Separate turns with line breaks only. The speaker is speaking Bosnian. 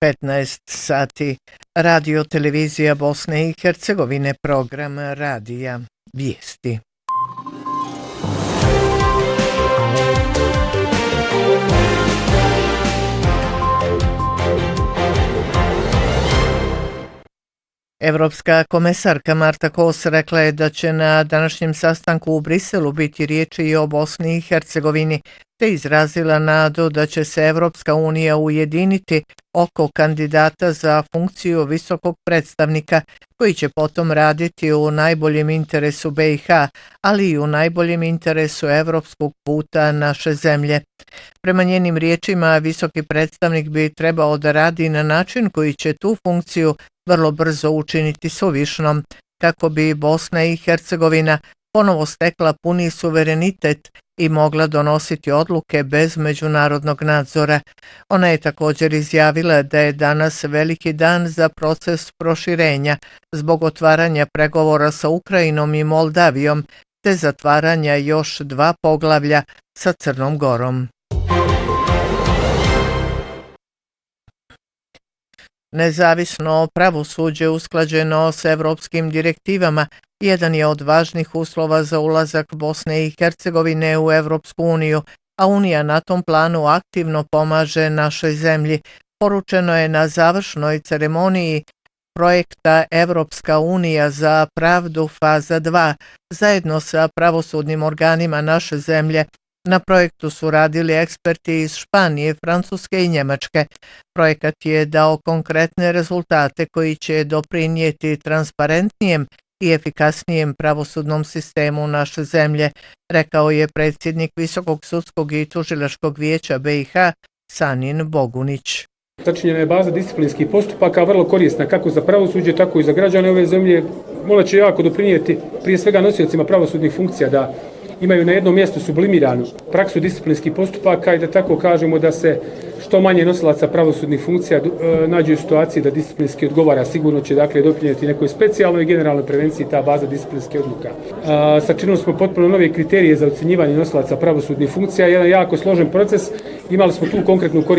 15 sati. Radio televizija Bosne i Hercegovine, program radija Vijesti. Evropska komesarka Marta Kos rekla je da će na današnjem sastanku u Briselu biti riječi i o Bosni i Hercegovini, te izrazila nadu da će se Evropska unija ujediniti oko kandidata za funkciju visokog predstavnika, koji će potom raditi u najboljem interesu BiH, ali i u najboljem interesu evropskog puta naše zemlje. Prema njenim riječima, visoki predstavnik bi trebao da radi na način koji će tu funkciju vrlo brzo učiniti suvišnom, kako bi Bosna i Hercegovina ponovo stekla puni suverenitet i mogla donositi odluke bez međunarodnog nadzora. Ona je također izjavila da je danas veliki dan za proces proširenja zbog otvaranja pregovora sa Ukrajinom i Moldavijom, te zatvaranja još 2 poglavlja sa Crnom Gorom. Nezavisno pravosuđe usklađeno s evropskim direktivama jedan je od važnih uslova za ulazak Bosne i Hercegovine u Evropsku uniju, a Unija na tom planu aktivno pomaže našoj zemlji. Poručeno je na završnoj ceremoniji projekta Evropska unija za pravdu faza 2, zajedno sa pravosudnim organima naše zemlje. Na projektu su radili eksperti iz Španije, Francuske i Njemačke. Projekat je dao konkretne rezultate koji će doprinijeti transparentnijem i efikasnijem pravosudnom sistemu naše zemlje, rekao je predsjednik Visokog sudskog i tužilačkog vijeća BiH Sanin Bogunić.
Sačinjena je baza disciplinskih postupaka, vrlo korisna kako za pravosuđe, tako i za građane ove zemlje. Ona će jako doprinijeti prije svega nosiocima pravosudnih funkcija da imaju na jednom mjestu sublimiranu praksu disciplinskih postupaka i da tako kažemo da se što manje nosilaca pravosudnih funkcija nađe u situaciji da disciplinski odgovara. Sigurno će dakle doprinijeti nekoj specijalnoj i generalnoj prevenciji ta baza disciplinske odluka. Sačinili smo potpuno nove kriterije za ocjenjivanje nosilaca pravosudnih funkcija, jedan jako složen proces. Imali smo tu konkretnu korist